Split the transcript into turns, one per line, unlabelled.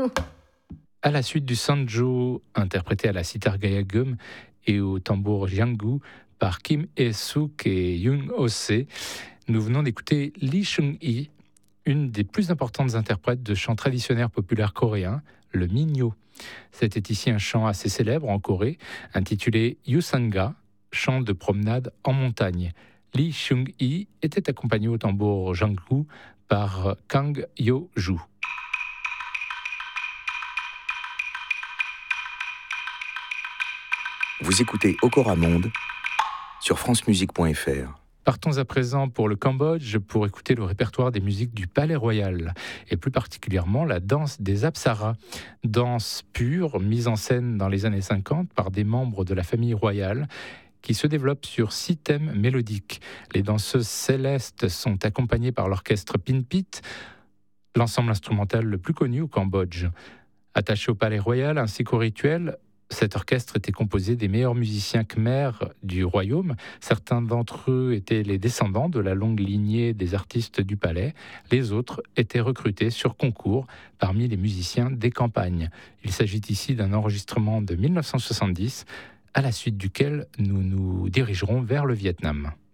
À la suite du Sanjo, interprété à la sitar Gayagum et au tambour Jianggu par Kim Hye-suk et Yoon Oh-se, nous venons d'écouter Lee Chung-hee, une des plus importantes interprètes de chants traditionnels populaires coréens, le Minyo. C'était ici un chant assez célèbre en Corée, intitulé Yusanga, chant de promenade en montagne. Lee Chung-hee était accompagné au tambour Jianggu par Kang Yo-ju.
Vous écoutez Okora Monde sur francemusique.fr.
Partons à présent pour le Cambodge pour écouter le répertoire des musiques du Palais Royal et plus particulièrement la danse des Apsaras. Danse pure, mise en scène dans les années 50 par des membres de la famille royale qui se développe sur 6 thèmes mélodiques. Les danseuses célestes sont accompagnées par l'orchestre Pinpit, l'ensemble instrumental le plus connu au Cambodge. Attaché au Palais Royal ainsi qu'au rituel, cet orchestre était composé des meilleurs musiciens khmers du royaume. Certains d'entre eux étaient les descendants de la longue lignée des artistes du palais. Les autres étaient recrutés sur concours parmi les musiciens des campagnes. Il s'agit ici d'un enregistrement de 1970, à la suite duquel nous nous dirigerons vers le Vietnam.